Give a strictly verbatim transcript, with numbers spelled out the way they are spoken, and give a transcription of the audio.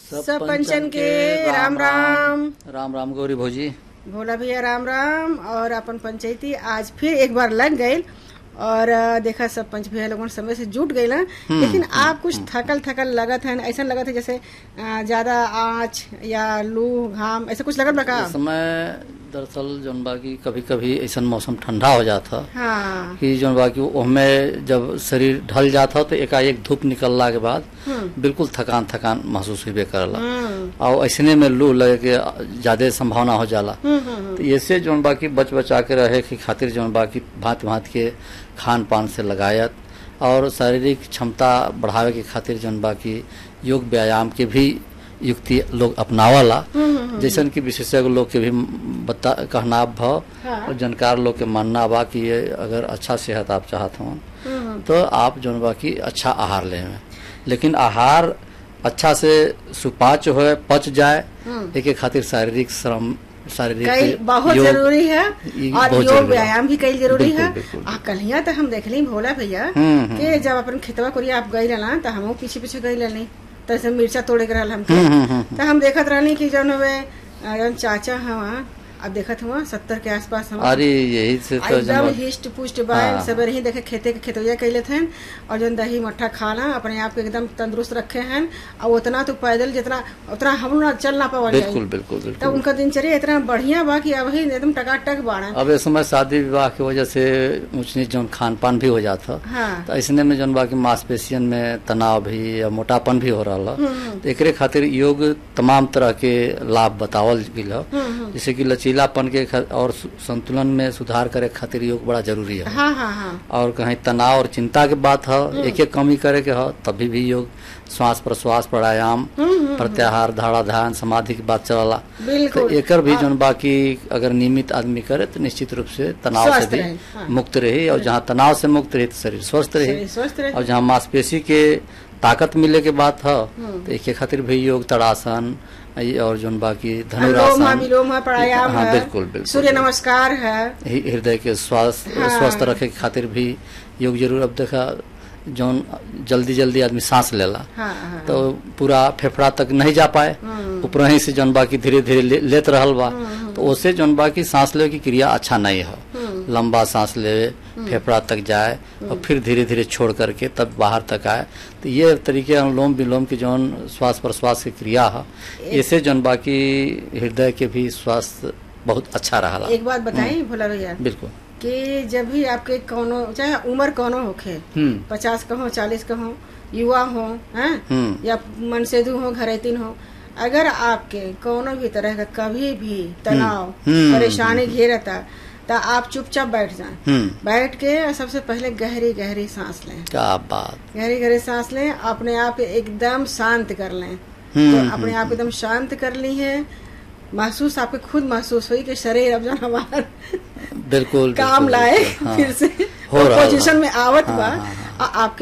सब पंचन के राम राम राम राम गौरी भौजी। भोला भैया राम राम। और अपन पंचायती आज फिर एक बार लग गए और देखा सब पंच भैया लोगों समय से जुट गए ना। लेकिन आप कुछ थकल थकल लगत है, ऐसा लगत है जैसे ज्यादा आँच या लू घाम ऐसा कुछ लगत बका। समय दरअसल जौन बाकी कभी कभी ऐसा मौसम ठंडा हो जाता हाँ। कि जौन बाकी उसमें जब शरीर ढल जाता तो एकाएक धूप निकलला के बाद बिल्कुल थकान थकान महसूस हुए करला और ऐसने में लू लगे के ज्यादा संभावना हो जाला। तो ऐसे जौन बाकी बच बचा के रहे की खातिर जौन बाकी भांति भांति के खान पान से लगायत और शारीरिक क्षमता बढ़ावे के खातिर जौन बाकी योग व्यायाम के भी युक्ति लोग अपनावला। जैसन कि विशेषज्ञ लोग के भी बता कहना भाव हाँ। और जानकार लोग के मानना बा कि ये अगर अच्छा सेहत आप चाहत हो तो आप जौन बाकी अच्छा आहार ले। लेकिन आहार अच्छा से सुपाच्य हो पच जाए एक खातिर शारीरिक श्रम शारीरिक बहुत जरूरी है और योग व्यायाम भी कई जरूरी है। आ कलिया तो हम देख ली भोला भैया के जब अपन खेतवा कोरिया आप गई रहना तो हम पीछे पीछे गई रहनी तो मिर्चा तोड़े के रहल हमके तो हम देखत रहनी कि जौन हुए जौन चाचा हवा अब देखत हुआ सत्तर के आसपास हम अरे यही से तो एकदम हिस्ट पुष्ट बाय सब रही देखे खेते के खेतोया कैले थे और जौन दही मट्ठा खाना अपने आप को एकदम तंदुरुस्त रखे हैं और उतना तो पैदल जितना उतना हम ना चल ना पावल बिल्कुल बिल्कुल बिल्कुल तो उनका दिनचर्या इतना बढ़िया बा कि अब ही एकदम टकाटक बाड़ा। अब इस समय शादी विवाह की वजह से ऊंच नीच जौन खान पान भी हो जाता हाँ। तो ऐसने में जौन बाकी मांसपेशियन में तनाव भी या मोटापन भी हो रहा तो एकरे खातिर योग तमाम तरह के लाभ बतावल गया जैसे कि लचीलापन के और संतुलन में सुधार करे खातिर योग बड़ा जरूरी है। हाँ हाँ हाँ। और कहीं तनाव और चिंता के बात है एक एक कमी करे के हो तभी भी योग श्वास प्रश्वास प्राणायाम प्रत्याहार धारा ध्यान समाधि की बात चलला तो एकर भी जौन बाकी अगर नियमित आदमी करे तो निश्चित रूप से तनाव से भी हाँ। मुक्त रही और जहाँ तनाव से मुक्त रही तो शरीर स्वस्थ रही और जहाँ मांसपेशी के ताकत मिले के बात है तो एक खातिर भी योग तड़ासन और जौन बाकी धनुरासन विलोम प्राणायाम हाँ बिल्कुल बिल्कुल सूर्य नमस्कार है हृदय के स्वास्थ्य हाँ। स्वस्थ रखे के खातिर भी योग जरूर। अब देखा जौन जल्दी जल्दी आदमी सांस लेला हाँ, हाँ। तो पूरा फेफड़ा तक नहीं जा पाए ऊपर ही से जौन बाकी धीरे धीरे ले, लेत रहल बा तो उससे जौन बाकी सांस लेवे की क्रिया अच्छा नहीं है। लंबा सांस लेवे फेफड़ा तक जाए और फिर धीरे धीरे छोड़ करके तब बाहर तक आए तो ये तरीके अनुलोम विलोम की जौन श्वास प्रश्वास की क्रिया है इससे जौन बाकी हृदय के भी स्वास्थ्य बहुत अच्छा रहा। एक बात बताई भोला भैया बिल्कुल कि जब भी आपके कौनो चाहे उम्र कौनो होखे पचास कहो चालीस कहो युवा हो हैं या मनसेधु हो घरेतीन हो अगर आपके कोनो भी तरह का कभी भी तनाव परेशानी घेरता तो आप चुपचाप बैठ जाएं। बैठ के सबसे पहले गहरी गहरी सांस लें। क्या बात। गहरी गहरी सांस लें अपने आप एकदम शांत कर लें तो अपने आप एकदम शांत कर ली है महसूस आपको खुद महसूस हुई कि शरीर अब जो हमारा बिल्कुल काम लाए हाँ। फिर से पोजीशन में आवत बा हाँ, हाँ, हाँ। आपके